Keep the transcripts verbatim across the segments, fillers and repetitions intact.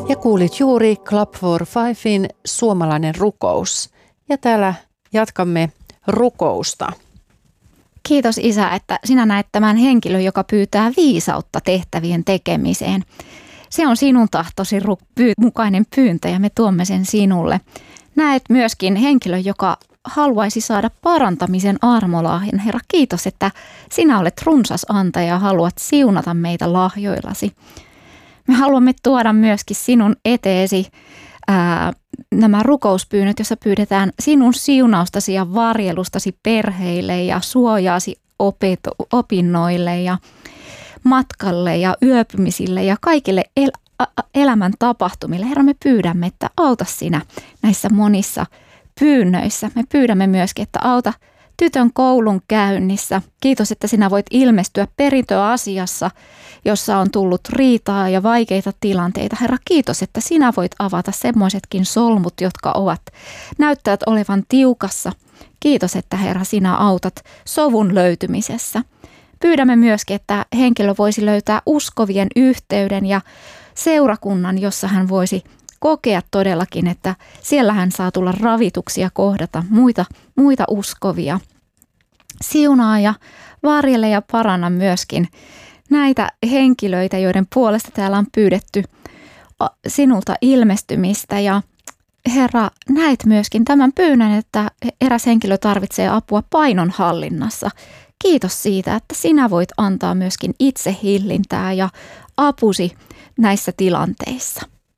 Ja kuulit juuri Club for Fivein suomalainen rukous. Ja täällä jatkamme rukousta. Kiitos Isä, että sinä näet tämän henkilön, joka pyytää viisautta tehtävien tekemiseen. Se on sinun tahtosi mukainen pyyntö ja me tuomme sen sinulle. Näet myöskin henkilön, joka haluaisi saada parantamisen armolahjan. Herra, kiitos, että sinä olet runsas antaja ja haluat siunata meitä lahjoillasi. Me haluamme tuoda myöskin sinun eteesi ää, nämä rukouspyynnöt, joissa pyydetään sinun siunaustasi ja varjelustasi perheille ja suojaasi opet- opinnoille ja matkalle ja yöpymisille ja kaikille el- a- elämän tapahtumille. Herra, me pyydämme, että auta sinä näissä monissa pyynnöissä. Me pyydämme myöskin, että auta tytön koulun käynnissä. Kiitos, että sinä voit ilmestyä perintöasiassa, jossa on tullut riitaa ja vaikeita tilanteita. Herra, kiitos, että sinä voit avata semmoisetkin solmut, jotka ovat, näyttävät olevan tiukassa. Kiitos, että Herra, sinä autat sovun löytymisessä. Pyydämme myöskin, että henkilö voisi löytää uskovien yhteyden ja seurakunnan, jossa hän voisi kokea todellakin, että siellä hän saa tulla ravituksi ja kohdata muita, muita uskovia. Siunaa ja varjele ja paranna myöskin näitä henkilöitä, joiden puolesta täällä on pyydetty sinulta ilmestymistä. Ja Herra, näet myöskin tämän pyynnön, että eräs henkilö tarvitsee apua painonhallinnassa. Kiitos siitä, että sinä voit antaa myöskin itsehillintää ja apusi näissä tilanteissa.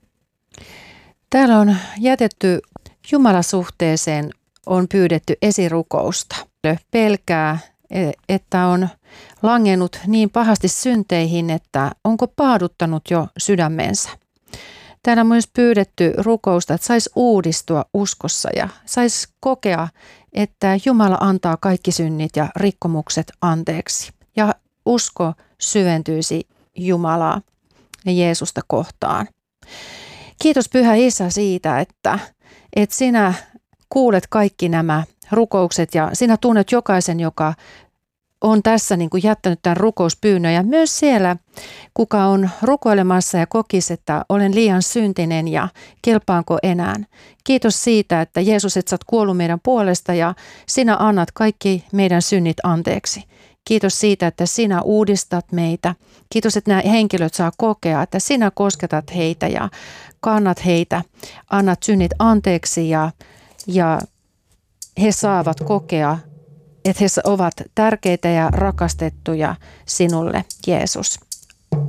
Täällä on jätetty Jumalasuhteeseen, on pyydetty esirukousta. Pelkää, että on langennut niin pahasti synteihin, että onko paaduttanut jo sydämensä. Täällä on myös pyydetty rukousta, että saisi uudistua uskossa ja saisi kokea, että Jumala antaa kaikki synnit ja rikkomukset anteeksi. Ja usko syventyisi Jumalaa ja Jeesusta kohtaan. Kiitos Pyhä Isä siitä, että, että sinä kuulet kaikki nämä rukoukset ja sinä tunnet jokaisen, joka on tässä niin kuin jättänyt tämän rukouspyynnön. Ja myös siellä, kuka on rukoilemassa ja kokisi, että olen liian syntinen ja kelpaanko enää. Kiitos siitä, että Jeesus, että sä oot kuollut meidän puolesta ja sinä annat kaikki meidän synnit anteeksi. Kiitos siitä, että sinä uudistat meitä. Kiitos, että nämä henkilöt saa kokea, että sinä kosketat heitä ja kannat heitä, annat synnit anteeksi ja, ja he saavat kokea, että he ovat tärkeitä ja rakastettuja sinulle, Jeesus.